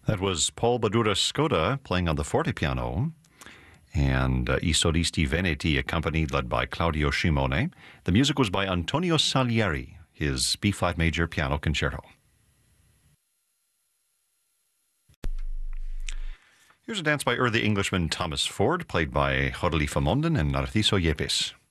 That was Paul Badura Skoda playing on the fortepiano, and I Solisti Veneti accompanied, led by Claudio Scimone. The music was by Antonio Salieri, his B-flat major piano concerto. Here's a dance by early Englishman Thomas Ford, played by Jorge Famonden and Narciso Yepes.